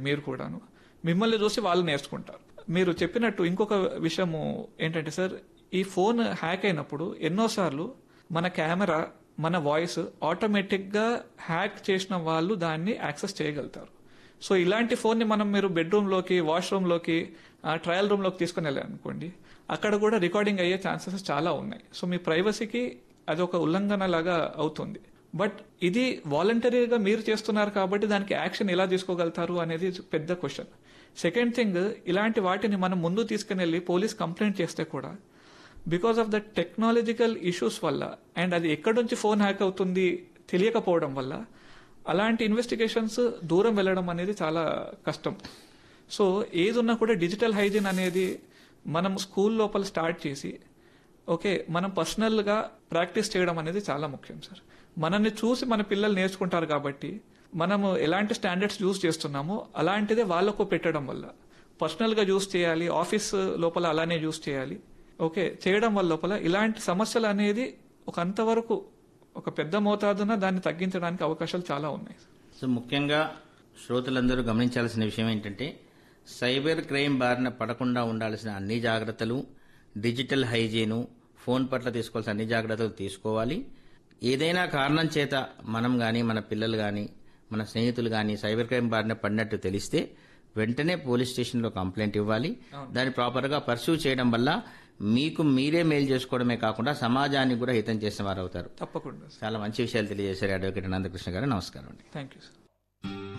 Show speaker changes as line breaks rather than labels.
మీరు కూడాను. మిమ్మల్ని చూసి వాళ్ళు నేర్చుకుంటారు. మీరు చెప్పినట్టు ఇంకొక విషయము ఏంటంటే సార్, ఈ ఫోన్ హ్యాక్ అయినప్పుడు ఎన్నోసార్లు మన కెమెరా, మన వాయిస్ ఆటోమేటిక్ గా హ్యాక్ చేసిన వాళ్ళు దాన్ని యాక్సెస్ చేయగలుగుతారు. సో ఇలాంటి ఫోన్ ని మీరు బెడ్రూమ్ లోకి, వాష్రూమ్ లోకి, ట్రయల్ రూమ్ లోకి తీసుకుని వెళ్ళారనుకోండి, అక్కడ కూడా రికార్డింగ్ అయ్యే ఛాన్సెస్ చాలా ఉన్నాయి. సో మీ ప్రైవసీకి అది ఒక ఉల్లంఘన లాగా అవుతుంది. బట్ ఇది వాలంటరీగా మీరు చేస్తున్నారు కాబట్టి దానికి యాక్షన్ ఎలా తీసుకోగలుగుతారు అనేది పెద్ద క్వశ్చన్. సెకండ్ థింగ్, ఇలాంటి వాటిని మనం ముందు తీసుకుని వెళ్ళి పోలీస్ కంప్లైంట్ చేస్తే కూడా because of the technological issues వల్ల అండ్ అది ఎక్కడి నుంచి ఫోన్ హ్యాక్ అవుతుంది తెలియకపోవడం వల్ల అలాంటి ఇన్వెస్టిగేషన్స్ దూరం వెళ్ళడం అనేది చాలా కష్టం. సో ఏదున్నా కూడా డిజిటల్ హైజీన్ అనేది మనం స్కూల్ లోపల స్టార్ట్ చేసి మనం పర్సనల్ గా ప్రాక్టీస్ చేయడం అనేది చాలా ముఖ్యం సార్. మనల్ని చూసి మన పిల్లలు నేర్చుకుంటారు కాబట్టి మనము ఎలాంటి స్టాండర్డ్స్ యూజ్ చేస్తున్నామో అలాంటిదే వాళ్ళకు పెట్టడం వల్ల పర్సనల్ గా యూజ్ చేయాలి, ఆఫీస్ లోపల అలానే యూజ్ చేయాలి. చేయడం వల్ల లోపల ఇలాంటి సమస్యలు అనేది అంతవరకు ఒక పెద్ద మోతాదున దాన్ని తగ్గించడానికి అవకాశాలు చాలా ఉన్నాయి.
సో ముఖ్యంగా శ్రోతలందరూ గమనించాల్సిన విషయం ఏంటంటే, సైబర్ క్రైమ్ బారిన పడకుండా ఉండాల్సిన అన్ని జాగ్రత్తలు, డిజిటల్ హైజీను, ఫోన్ పట్ల తీసుకోవాల్సిన అన్ని జాగ్రత్తలు తీసుకోవాలి. ఏదైనా కారణం చేత మనం గాని, మన పిల్లలు గాని, మన స్నేహితులు గాని సైబర్ క్రైమ్ బారిన పడినట్టు తెలిస్తే వెంటనే పోలీస్ స్టేషన్లో కంప్లైంట్ ఇవ్వాలి. దాన్ని ప్రాపర్గా పర్సూ చేయడం వల్ల మీకు మీరే మేలు చేసుకోవడమే కాకుండా సమాజానికి కూడా హితం చేసిన వారు అవుతారు.
తప్పకుండా.
చాలా మంచి విషయాలు తెలియజేశారు అడ్వకేట్ నందకృష్ణ గారు. నమస్కారం అండి.
Thank you sir.